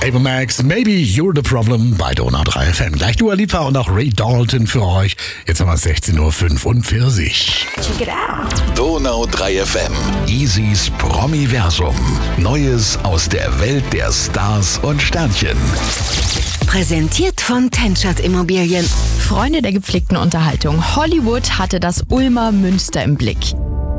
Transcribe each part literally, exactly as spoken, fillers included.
Ava Max, Maybe You're the Problem bei Donau drei F M. Gleich Dua Lipa und auch Ray Dalton für euch. Jetzt haben wir sechzehn Uhr fünfundvierzig. Check it out. Donau drei F M. Easys Promiversum. Neues aus der Welt der Stars und Sternchen. Präsentiert von Tenschert Immobilien. Freunde der gepflegten Unterhaltung. Hollywood hatte das Ulmer Münster im Blick.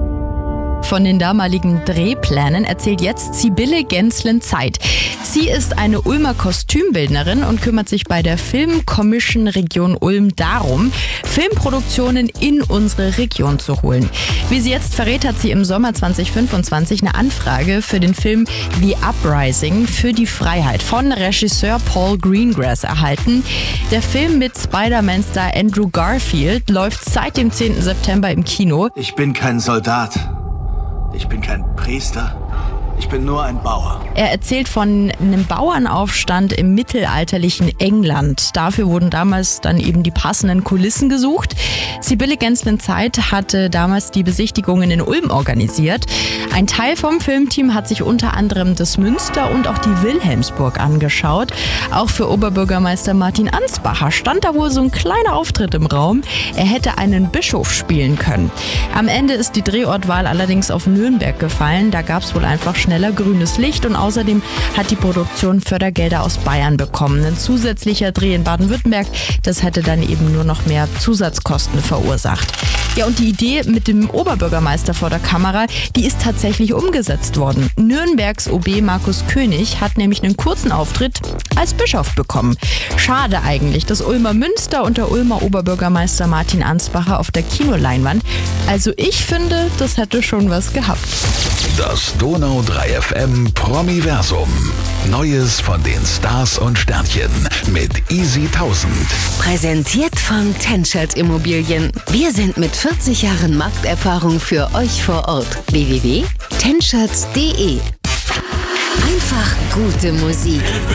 Von den damaligen Drehplänen erzählt jetzt Sibylle Genslen-Zeit. Sie ist eine Ulmer Kostümbildnerin und kümmert sich bei der Film Commission Region Ulm darum, Filmproduktionen in unsere Region zu holen. Wie sie jetzt verrät, hat sie im Sommer zwanzig fünfundzwanzig eine Anfrage für den Film The Uprising für die Freiheit von Regisseur Paul Greengrass erhalten. Der Film mit Spider-Man-Star Andrew Garfield läuft seit dem zehnten September im Kino. Ich bin kein Soldat. Ich bin kein Priester. Ich bin nur ein Bauer. Er erzählt von einem Bauernaufstand im mittelalterlichen England. Dafür wurden damals dann eben die passenden Kulissen gesucht. Sibylle Genslen-Zeit hatte damals die Besichtigungen in Ulm organisiert. Ein Teil vom Filmteam hat sich unter anderem das Münster und auch die Wilhelmsburg angeschaut. Auch für Oberbürgermeister Martin Ansbacher stand da wohl so ein kleiner Auftritt im Raum. Er hätte einen Bischof spielen können. Am Ende ist die Drehortwahl allerdings auf Nürnberg gefallen. Da gab es wohl einfach schneller grünes Licht und außerdem hat die Produktion Fördergelder aus Bayern bekommen. Ein zusätzlicher Dreh in Baden-Württemberg, das hätte dann eben nur noch mehr Zusatzkosten verursacht. Ja, und die Idee mit dem Oberbürgermeister vor der Kamera, die ist tatsächlich umgesetzt worden. Nürnbergs O B Markus König hat nämlich einen kurzen Auftritt als Bischof bekommen. Schade eigentlich, das Ulmer Münster und der Ulmer Oberbürgermeister Martin Ansbacher auf der Kinoleinwand. Also ich finde, das hätte schon was gehabt. Das Donau drei F M Promiversum. Neues von den Stars und Sternchen mit Easy tausend. Präsentiert von Tenschert Immobilien. Wir sind mit vierzig Jahren Markterfahrung für euch vor Ort. w w w punkt tenschert punkt d e. Einfach gute Musik.